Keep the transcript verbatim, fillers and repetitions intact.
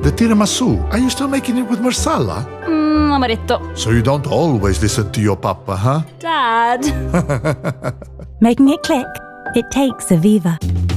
The tiramisu, are you still making it with marsala? Mmm, amaretto. So you don't always listen to your papa, huh? Dad. Making it click, it takes Aviva.